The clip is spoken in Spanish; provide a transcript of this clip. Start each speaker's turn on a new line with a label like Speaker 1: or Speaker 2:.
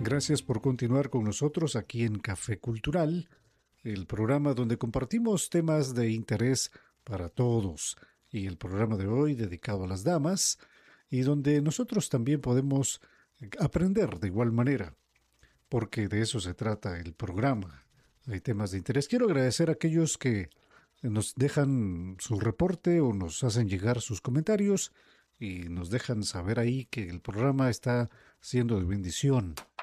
Speaker 1: Gracias por continuar con nosotros aquí en Café Cultural, el programa donde compartimos temas de interés para todos. Y el programa de hoy dedicado a las damas y donde nosotros también podemos aprender de igual manera, porque de eso se trata el programa. Hay temas de interés. Quiero agradecer a aquellos que nos dejan su reporte o nos hacen llegar sus comentarios y nos dejan saber ahí que el programa está siendo de bendición